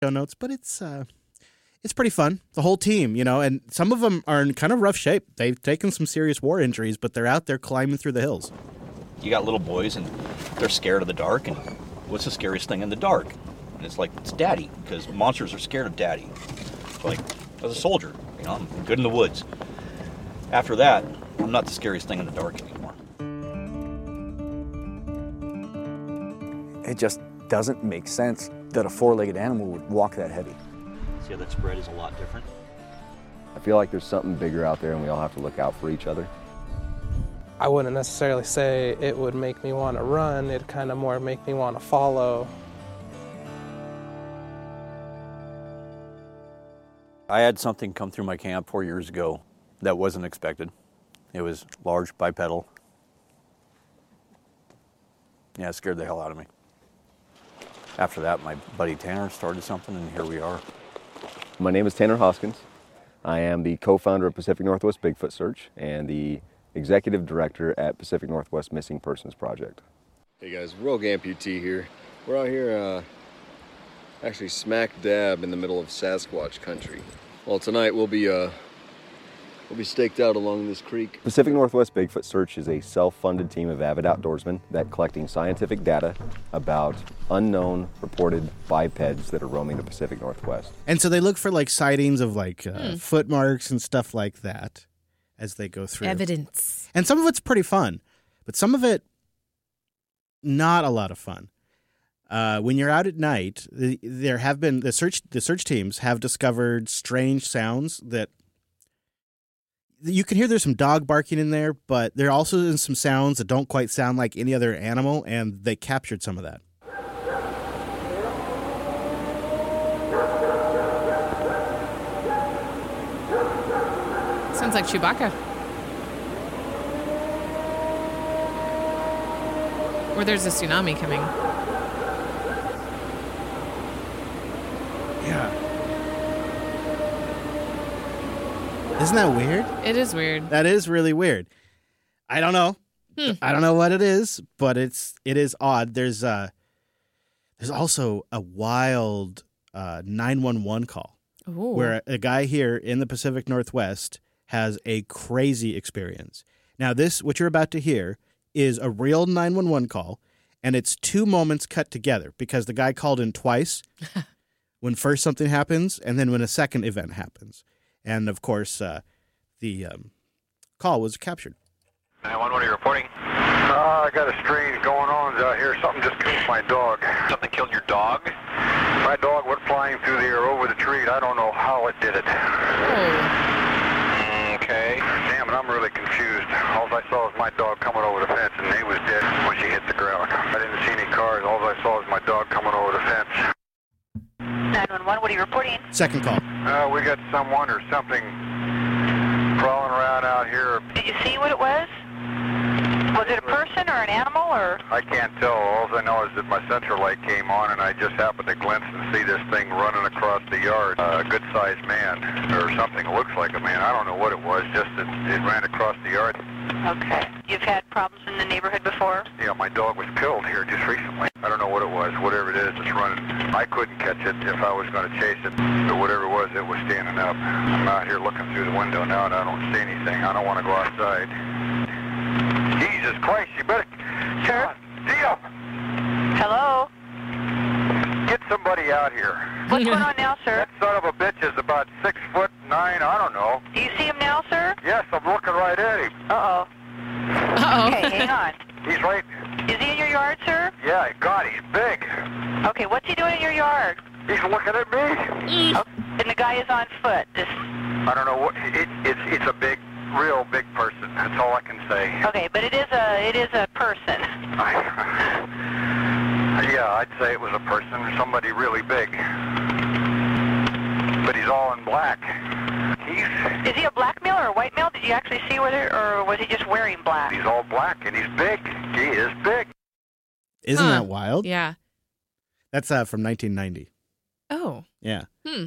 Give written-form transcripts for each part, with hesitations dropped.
show notes, but it's pretty fun. The whole team, and some of them are in kind of rough shape. They've taken some serious war injuries, but they're out there climbing through the hills. You got little boys, and they're scared of the dark, and what's the scariest thing in the dark? And it's daddy, because monsters are scared of daddy. Like, as a soldier, I'm good in the woods. After that, I'm not the scariest thing in the dark anymore. It just doesn't make sense that a four-legged animal would walk that heavy. See how that spread is a lot different? I feel like there's something bigger out there and we all have to look out for each other. I wouldn't necessarily say it would make me want to run. It'd kind of more make me want to follow. I had something come through my camp 4 years ago that wasn't expected. It was large, bipedal. Yeah, it scared the hell out of me. After that, my buddy Tanner started something, and here we are. My name is Tanner Hoskins. I am the co-founder of Pacific Northwest Bigfoot Search and the executive director at Pacific Northwest Missing Persons Project. Hey guys, Rogue Amputee here. We're out here actually smack dab in the middle of Sasquatch country. Well, tonight we'll be staked out along this creek. Pacific Northwest Bigfoot Search is a self-funded team of avid outdoorsmen that collecting scientific data about unknown reported bipeds that are roaming the Pacific Northwest. And so they look for sightings of foot marks and stuff like that as they go through. Evidence. And some of it's pretty fun, but some of it not a lot of fun. When you're out at night, there have been the search teams have discovered strange sounds that you can hear. There's some dog barking in there, but there also is some sounds that don't quite sound like any other animal, and they captured some of that. Sounds like Chewbacca. Or there's a tsunami coming. Yeah. Isn't that weird? It is weird. That is really weird. I don't know. I don't know what it is, but it is odd. There's also a wild 911 call. Ooh. Where a guy here in the Pacific Northwest has a crazy experience. Now, what you're about to hear is a real 911 call, and it's 2 moments cut together because the guy called in twice when first something happens and then when a second event happens. And, of course, the call was captured. 911, what are you reporting? I got a strange going on out here. Something just killed my dog. Something killed your dog? My dog went flying through the air over the tree. I don't know how it did it. Okay. Damn it, I'm really confused. All I saw was my dog coming over the fence, and he was dead when she hit the ground. I didn't see any cars. All I saw was my dog coming over the fence. 911, what are you reporting? Second call. We got someone or something crawling around out here. Did you see what it was? Was it a person or an animal or? I can't tell. All I know is that my central light came on and I just happened to glimpse and see this thing running across the yard. A good-sized man or something. It looks like a man. I don't know what it was, just that it ran across the yard. Okay. You've had problems in the neighborhood before? Yeah, my dog was killed here just recently. I don't know what it was. Whatever it is, it's running. I couldn't catch it if I was going to chase it. But whatever it was standing up. I'm out here looking through the window now and I don't see anything. I don't want to go outside. Jesus Christ, you better... Sir? Dio! Hello? Get somebody out here. What's going on now, sir? That son of a bitch is about 6'9", I don't know. Do you see him now, sir? Yes, I'm looking right at him. Uh-oh. Uh-oh. Okay, hang on. He's right... Is he in your yard, sir? Yeah, God, he's big. Okay, what's he doing in your yard? He's looking at me. Oh, and the guy is on foot. I don't know what... It's a big... real big person. That's all I can say. Okay, but it is a person. Yeah, I'd say it was a person, somebody really big. But he's all in black. Is he a black male or a white male? Did you actually see whether, or was he just wearing black? He's all black and he's big. He is big. Isn't that wild? Yeah. That's from 1990. Oh. Yeah.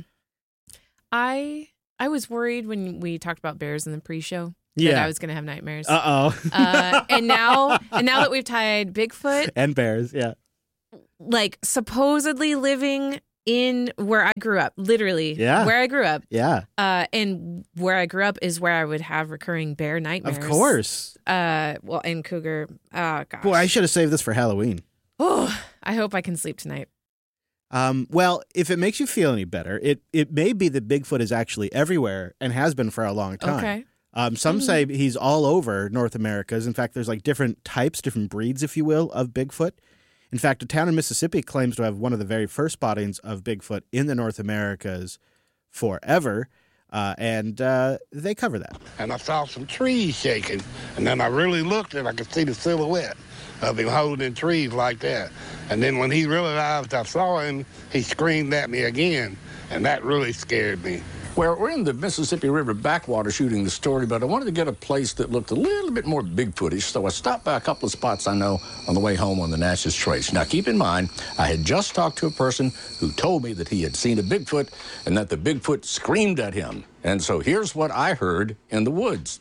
I was worried when we talked about bears in the pre-show Yeah. that I was going to have nightmares. Uh-oh. And now that we've tied Bigfoot and bears, yeah. like supposedly living in where I grew up, literally. Yeah. Where I grew up. Yeah. And where I grew up is where I would have recurring bear nightmares. Of course. Well, and cougar. Oh, gosh. Boy, I should have saved this for Halloween. Oh, I hope I can sleep tonight. Well, if it makes you feel any better, it may be that Bigfoot is actually everywhere and has been for a long time. Okay. Some say he's all over North Americas. In fact, there's like different types, different breeds, if you will, of Bigfoot. In fact, a town in Mississippi claims to have one of the very first spottings of Bigfoot in the North Americas forever, and they cover that. And I saw some trees shaking, and then I really looked and I could see the silhouette of him holding trees like that. And then when he realized I saw him, he screamed at me again, and that really scared me. Well, we're in the Mississippi River backwater shooting the story, but I wanted to get a place that looked a little bit more Bigfootish, so I stopped by a couple of spots I know on the way home on the Natchez Trace. Now, keep in mind, I had just talked to a person who told me that he had seen a Bigfoot and that the Bigfoot screamed at him. And so here's what I heard in the woods.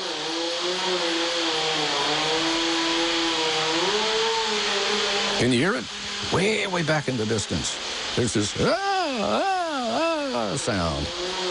Can you hear it? Way, way back in the distance. There's this sound.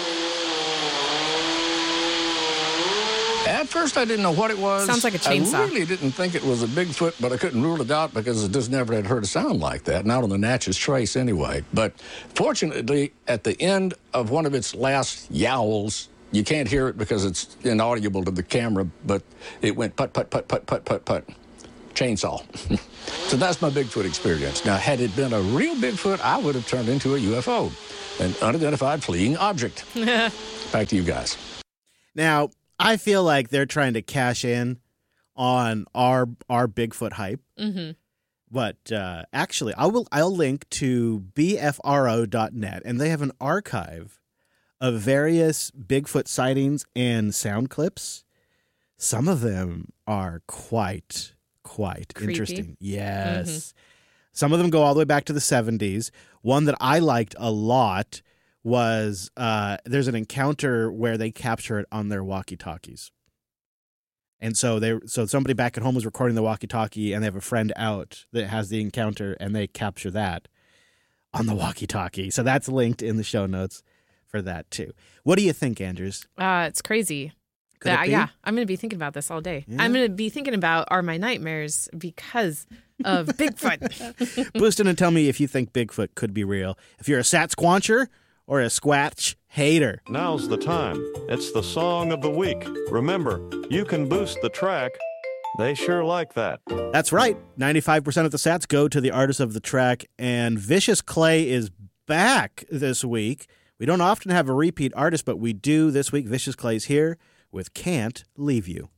At first, I didn't know what it was. Sounds like a chainsaw. I really didn't think it was a Bigfoot, but I couldn't rule it out because I just never had heard a sound like that, not on the Natchez Trace anyway. But fortunately, at the end of one of its last yowls, you can't hear it because it's inaudible to the camera, but it went put, put, put, put, put, put, put. Chainsaw. So that's my Bigfoot experience. Now, had it been a real Bigfoot, I would have turned into a UFO, an unidentified fleeing object. Back to you guys. Now, I feel like they're trying to cash in on our Bigfoot hype. Mm-hmm. But actually, I'll link to bfro.net, and they have an archive of various Bigfoot sightings and sound clips. Some of them are quite creepy. Interesting. Yes. Mm-hmm. Some of them go all the way back to the 70s. One that I liked a lot was there's an encounter where they capture it on their walkie-talkies. And so somebody back at home was recording the walkie-talkie, and they have a friend out that has the encounter, and they capture that on the walkie-talkie. So that's linked in the show notes for that too. What do you think, Andrews? It's crazy. Yeah, I'm going to be thinking about this all day. Yeah. I'm going to be thinking about are my nightmares because of Bigfoot. Boost in and tell me if you think Bigfoot could be real. If you're a Sasquatcher or a Squatch hater. Now's the time. It's the song of the week. Remember, you can boost the track. They sure like that. That's right. 95% of the sats go to the artist of the track, and Vicious Clay is back this week. We don't often have a repeat artist, but we do this week. Vicious Clay's here with Can't Leave You.